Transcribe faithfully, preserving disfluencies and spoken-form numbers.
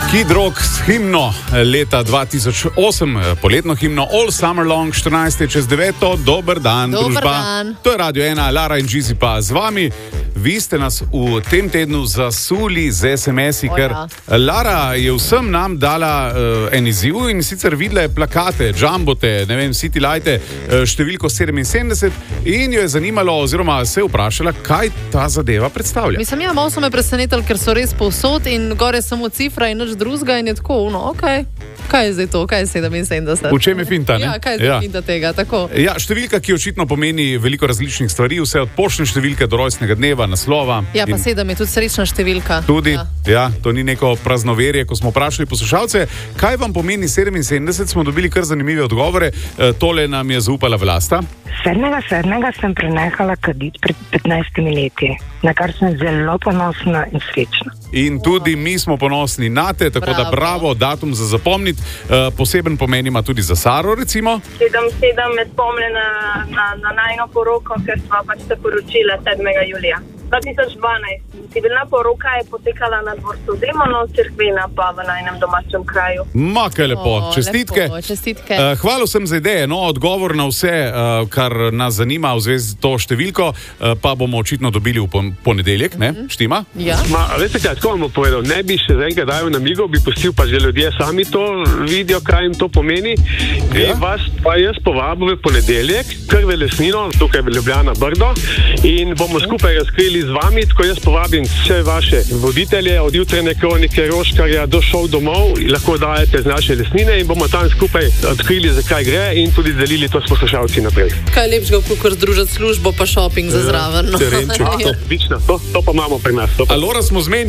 Kid Rock s himno leta dva tisoč osem, poletno himno All Summer Long, štirinajst je čez deveto, dober dan, Dober družba. dan. To je Radio ena, Lara in Gizi pa z vami. Vi ste nas v tem tednu zasuli z es em esi, O, ker ja. Lara je vsem nam dala uh, en izziv in sicer videla je plakate, jumbote, ne vem, City Lighte, uh, številko sedeminsedemdeset in jo je zanimalo oziroma se je vprašala, kaj ta zadeva predstavlja. Mislim, ja, malo so me presenetili, ker so res povsod in gore samo cifra in nič drugega in je tako, no, ok. Kaj je zdaj to, kaj je sedeminsedemdeset? V čem je finta, ne? Ja, kaj je zdaj Ja. finta tega, tako. Ja, številka, ki očitno pomeni veliko različnih stvari, vse od poštne številke do rojstnega dneva, naslova. Ja, pa in sedem je tudi srečna številka. Tudi, Ja. ja, to ni neko praznoverje. Ko smo vprašali poslušalce, kaj vam pomeni sedeminsedemdeset, smo dobili kar zanimive odgovore. E, tole nam je zaupala Vlasta. Sedmega sedmega sem prenehala kaditi pred petnajstimi leti, na kar sem zelo ponosna in srečna. In tudi mi smo ponosni na te, tako bravo. da bravo, datum za zapomniti. E, poseben pomen ima tudi za Saro, recimo. sedem sedem me spomne na, na, na najno poroko, ker sva pač se poročila sedmega julija dva tisoč dvanajst. Civilna poroka je potekala na dvorcu Zemonov, cerkvena pa v najnem domačem kraju. Ma, kaj lepo, O, čestitke. lepo, čestitke. E, hvala vsem za ideje, no, odgovor na vse, e, kar nas zanima v zvezi z to številko, e, pa bomo očitno dobili v pon- ponedeljek, ne? Mhm. Štima? Ja. Ma, veste kaj, tako vam bom povedal, ne bi še zaenkrat dajal na migo, bi pustil pa že ljudje sami to vidijo, kaj jim to pomeni. Ja. Ja. Vas pa jaz povabil v ponedeljek, prve lesnino, tukaj v Ljubljana Brdo, in bomo skupaj razkrili z vami, tako jaz povabim vse vaše voditelje, od jutrajne kronike, Roškarja do šov domov, lahko dajete z naše lesnine in bomo tam skupaj odkrili, zakaj gre in tudi delili to s poslušalci naprej. Kaj lepšega, kot združiti službo pa šoping za zraven. No. terenček, Ja. Odlično, to, to pa imamo pri nas. To pa... Alora smo zmenili.